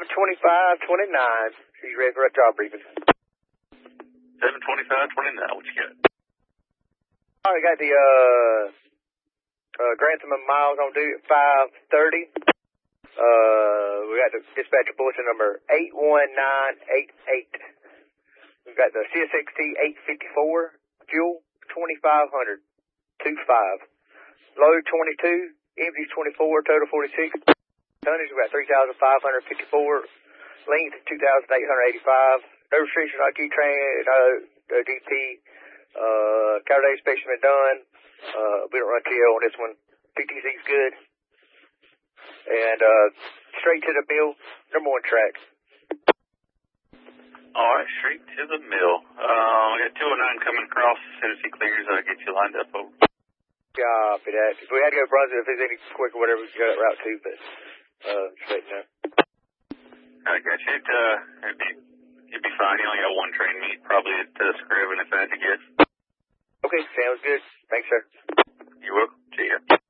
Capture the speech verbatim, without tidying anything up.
seven twenty-five twenty-nine. She's ready for a job briefing. seven twenty-five twenty-nine, what you got? All right, got the, uh, uh, Grantham and Miles on duty at five thirty. Uh, we got the dispatcher bulletin number eight one nine eight eight. We've got the C S X T eight fifty-four, fuel twenty-five hundred, two five. Load twenty-two, empties twenty-four, total forty-six. Tonnage, we got three thousand five hundred fifty-four. Length, two thousand eight hundred eighty-five. No restriction on G-Train, no, no D P. Uh, Calday inspection been done. Uh, we don't run T O on this one. P T C's good. And, uh, straight to the mill, number one track. Alright, straight to the mill. Uh, we got two oh nine coming across. As soon as he clears, I'll get you lined up over. Copy that. If we had to go to Brunswick, if there's any quick or whatever, we can go that route too, but, uh, straight now. I got you. It, uh, it'd be, it'd be fine. You only got one train meet, probably at uh, Scriven if I had to guess. Okay, sounds good. Thanks, sir. You're welcome. See ya.